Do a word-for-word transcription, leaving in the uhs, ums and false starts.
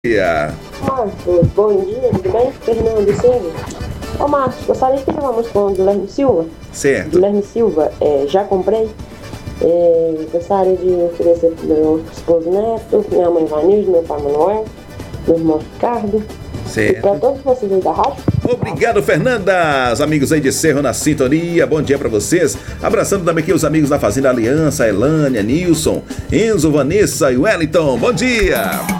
dia. Marcos, bom dia, tudo bem? Fernando Silva. Ô Marcos, gostaria de pedir uma música com o Guilherme Silva. Certo. Guilherme Silva, é, já comprei. É, gostaria de oferecer para meu esposo Neto, minha mãe Vanilde, meu pai Manuel, meu irmão Ricardo. Certo. E para todos vocês aí da rádio. Obrigado, Fernanda. Os amigos aí de Cerro na sintonia, bom dia pra vocês. Abraçando também aqui os amigos da Fazenda Aliança, Elânia, Nilson, Enzo, Vanessa e Wellington. Bom dia.